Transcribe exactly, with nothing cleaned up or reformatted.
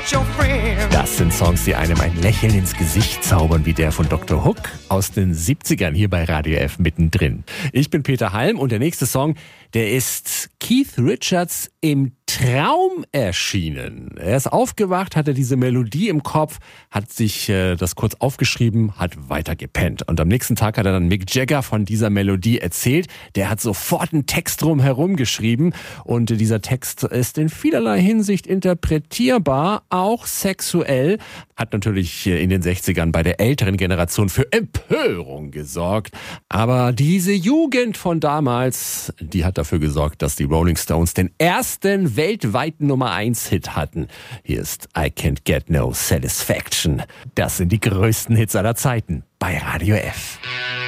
Das sind Songs, die einem ein Lächeln ins Gesicht zaubern, wie der von Doktor Hook aus den siebzigern hier bei Radio F mittendrin. Ich bin Peter Halm und der nächste Song, der ist Keith Richards im Traum erschienen. Er ist aufgewacht, hatte diese Melodie im Kopf, hat sich äh, das kurz aufgeschrieben, hat weiter gepennt. Und am nächsten Tag hat er dann Mick Jagger von dieser Melodie erzählt. Der hat sofort einen Text drumherum geschrieben und äh, dieser Text ist in vielerlei Hinsicht interpretierbar, auch sexuell. Hat natürlich äh, in den sechzigern bei der älteren Generation für Empörung gesorgt. Aber diese Jugend von damals, die hat dafür gesorgt, dass die Rolling Stones den ersten weltweiten Nummer eins Hit hatten. Hier ist I Can't Get No Satisfaction. Das sind die größten Hits aller Zeiten bei Radio F.